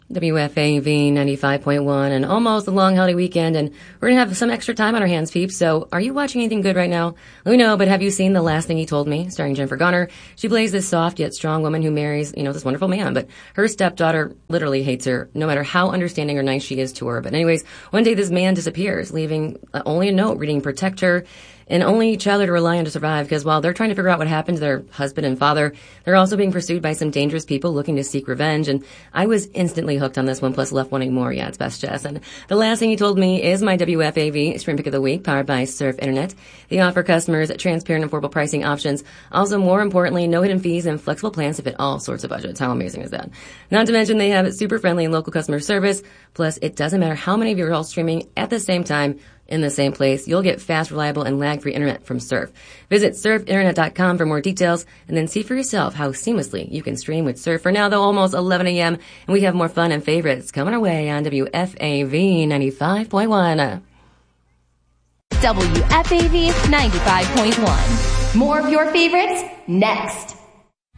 WFAV 95.1 and almost a long holiday weekend, and we're going to have some extra time on our hands, peeps. So are you watching anything good right now? Let me know, but have you seen The Last Thing He Told Me, starring Jennifer Garner? She plays this soft yet strong woman who marries, this wonderful man, but her stepdaughter literally hates her, no matter how understanding or nice she is to her. But anyways, one day this man disappears, leaving only a note reading, "Protect her," and only each other to rely on to survive, because while they're trying to figure out what happened to their husband and father, they're also being pursued by some dangerous people looking to seek revenge. And I was instantly hooked on this one, plus left wanting more. Yeah, it's Best Jess. And The Last Thing He Told Me is my WFAV Stream Pick of the Week, powered by Surf Internet. They offer customers transparent and affordable pricing options. Also, more importantly, no hidden fees and flexible plans to fit all sorts of budgets. How amazing is that? Not to mention they have super friendly and local customer service. Plus, it doesn't matter how many of you are all streaming at the same time, in the same place, you'll get fast, reliable, and lag-free internet from Surf. Visit surfinternet.com for more details, and then see for yourself how seamlessly you can stream with Surf. For now, though, almost 11 a.m., and we have more fun and favorites coming our way on WFAV 95.1. WFAV 95.1. More of your favorites next.